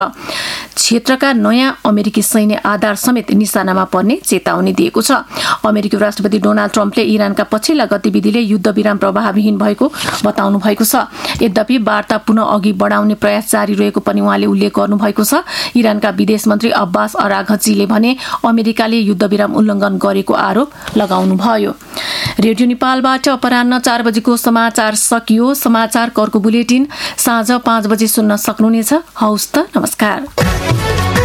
क्षेत्रका नयाँ अमेरिकी सैन्य आधार समेत निशानामा पर्ने चेतावनी दिएको छ। अमेरिकी राष्ट्रपति डोनाल्ड ट्रम्पले इरानका पछिल्ला गतिविधिले युद्धविराम प्रभावहीन भएको बताउनु भएको छ। यद्यपि वार्ता पुनः अघि बढाउने प्रयास जारी रहेको पनि उहाँले उल्लेख गर्नुभएको छ। इरानका विदेश मन्त्री अब्बास अराघचीले भने अमेरिकाले युद्धविराम उल्लङ्घन गरेको आरोप लगाउनुभयो। रेडियो नेपालबाट अपराह्न 4 बजेको समाचार सकियो। समाचारको अर्को बुलेटिन साँझ 5 बजे सुन्न सक्नुहुनेछ। हौस् त, नमस्कार।